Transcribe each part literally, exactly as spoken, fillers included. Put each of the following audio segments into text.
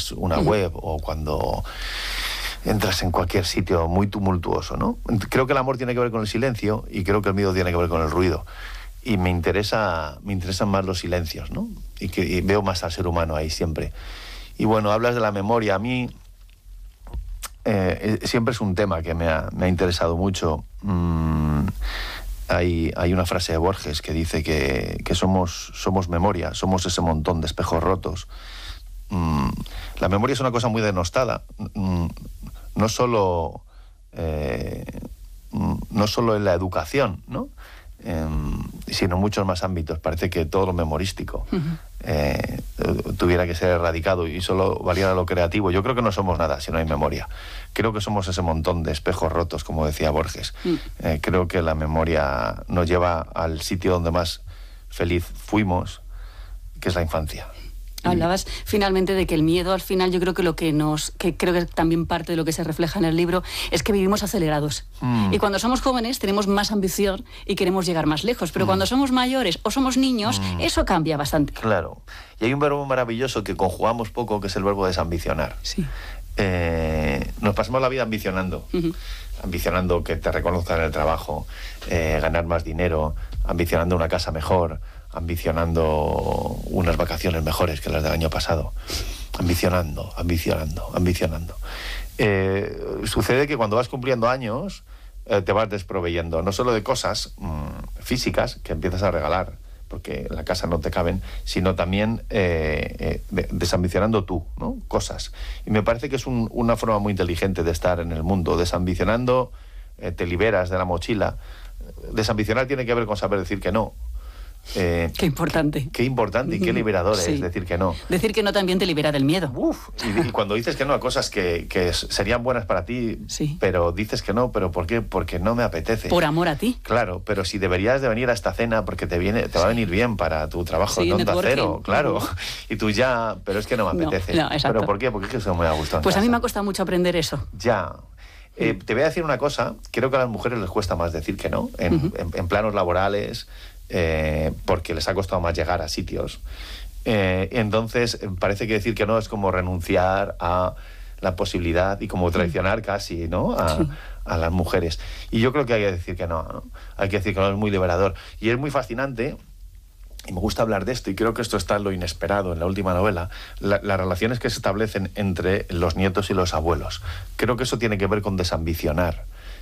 entras una web o cuando entras en cualquier sitio muy tumultuoso, ¿no? Creo que el amor tiene que ver con el silencio y creo que el miedo tiene que ver con el ruido. Y me interesa, me interesan más los silencios, ¿no? Y, que, y veo más al ser humano ahí siempre. Y bueno, hablas de la memoria. A mí eh, siempre es un tema que me ha, me ha interesado mucho. Mm, hay, hay una frase de Borges que dice que, que somos, somos memoria, somos ese montón de espejos rotos. Mm, la memoria es una cosa muy denostada. Mm, no solo, eh, no solo en la educación, ¿no? Eh, sino en muchos más ámbitos. Parece que todo lo memorístico uh-huh. eh, tuviera que ser erradicado y solo valiera lo creativo. Yo creo que no somos nada si no hay memoria. Creo que somos ese montón de espejos rotos, como decía Borges. Uh-huh. Eh, creo que la memoria nos lleva al sitio donde más feliz fuimos, que es la infancia. Hablabas finalmente de que el miedo, al final, yo creo que lo que nos, que creo que también parte de lo que se refleja en el libro, es que vivimos acelerados. Mm. Y cuando somos jóvenes tenemos más ambición y queremos llegar más lejos. Pero mm. cuando somos mayores o somos niños, mm. eso cambia bastante. Claro. Y hay un verbo maravilloso que conjugamos poco, que es el verbo desambicionar. Sí. Eh, nos pasamos la vida ambicionando. Uh-huh. Ambicionando que te reconozcan en el trabajo, eh, ganar más dinero, ambicionando una casa mejor, ambicionando unas vacaciones mejores que las del año pasado. Ambicionando, ambicionando, ambicionando. Eh, sucede que cuando vas cumpliendo años, eh, te vas desproveyendo, no solo de cosas mmm, físicas que empiezas a regalar, porque en la casa no te caben, sino también eh, eh, de, desambicionando tú, ¿no? Cosas. Y me parece que es un, una forma muy inteligente de estar en el mundo. Desambicionando, eh, te liberas de la mochila. Desambicionar tiene que ver con saber decir que no. Eh, qué importante. Qué importante y qué liberador sí. es decir que no. Decir que no también te libera del miedo. Uf, y, y cuando dices que no a cosas que, que serían buenas para ti, sí. pero dices que no, ¿pero por qué? Porque no me apetece. Por amor a ti. Claro, pero si deberías de venir a esta cena porque te viene, te sí. va a venir bien para tu trabajo sí, en Onda Cero, claro. Uh-huh. Y tú ya, pero es que no me apetece. No, no, exacto. ¿Pero por qué? Porque es que eso me ha gustado. Pues a mí me ha costado mucho aprender eso. Ya. Eh, te voy a decir una cosa, creo que a las mujeres les cuesta más decir que no, en, uh-huh. en, en planos laborales, eh, porque les ha costado más llegar a sitios. Eh, entonces, parece que decir que no es como renunciar a la posibilidad y como traicionar casi, ¿no? A, sí. a las mujeres. Y yo creo que hay que decir que no, ¿no? Hay que decir que no, es muy liberador. Y es muy fascinante. Y me gusta hablar de esto, y creo que esto está en lo inesperado, en la última novela, la, las relaciones que se establecen entre los nietos y los abuelos. Creo que eso tiene que ver con desambicionar.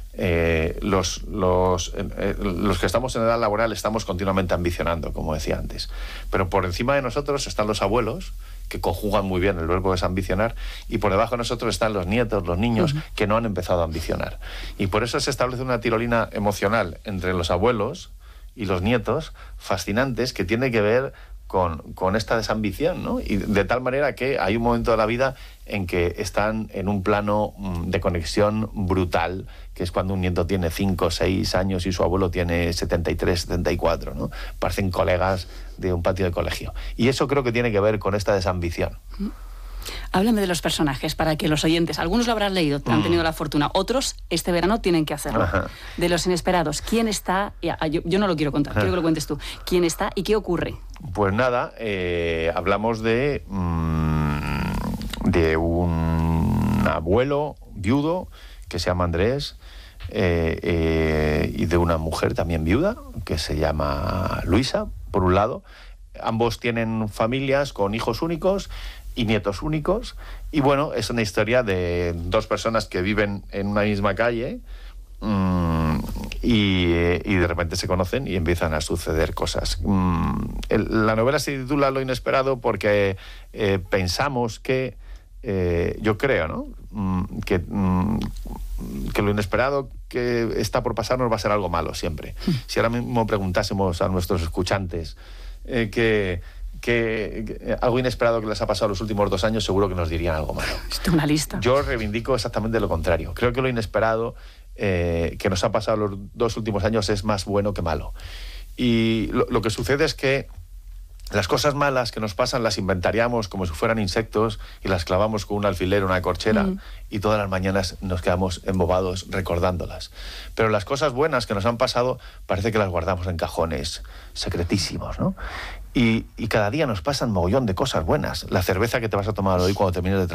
Eh, los, los, eh, los que estamos en edad laboral estamos continuamente ambicionando, como decía antes. Pero por encima de nosotros están los abuelos, que conjugan muy bien el verbo desambicionar, y por debajo de nosotros están los nietos, los niños, uh-huh. que no han empezado a ambicionar. Y por eso se establece una tirolina emocional entre los abuelos y los nietos, fascinantes, que tiene que ver con, con esta desambición, ¿no? Y de tal manera que hay un momento de la vida en que están en un plano de conexión brutal, que es cuando un nieto tiene cinco o seis años y su abuelo tiene setenta y tres, setenta y cuatro, ¿no? Parecen colegas de un patio de colegio. Y eso creo que tiene que ver con esta desambición. Háblame de los personajes, para que los oyentes, algunos lo habrán leído, han tenido la fortuna, otros este verano tienen que hacerlo. Ajá. De los inesperados, ¿quién está? Ya, yo, yo no lo quiero contar, Ajá. quiero que lo cuentes tú. ¿Quién está y qué ocurre? Pues nada, eh, hablamos de, mmm, de un abuelo viudo que se llama Andrés, eh, eh, y de una mujer también viuda que se llama Luisa, por un lado. Ambos tienen familias con hijos únicos y nietos únicos, y bueno, es una historia de dos personas que viven en una misma calle mmm, y, y de repente se conocen y empiezan a suceder cosas. Mmm, el, la novela se titula Lo inesperado porque eh, pensamos que, eh, yo creo, ¿no? Mm, que, mm, que lo inesperado que está por pasarnos va a ser algo malo siempre. Si ahora mismo preguntásemos a nuestros escuchantes eh, que Que, que algo inesperado que les ha pasado los últimos dos años, seguro que nos dirían algo malo. Esto es una lista. Yo reivindico exactamente lo contrario. Creo que lo inesperado eh, que nos ha pasado los dos últimos años es más bueno que malo. Y lo, lo que sucede es que las cosas malas que nos pasan las inventariamos como si fueran insectos y las clavamos con un alfiler o una corchera, mm. y todas las mañanas nos quedamos embobados recordándolas. Pero las cosas buenas que nos han pasado parece que las guardamos en cajones secretísimos, ¿no? Y, y cada día nos pasan mogollón de cosas buenas. La cerveza que te vas a tomar hoy cuando termines de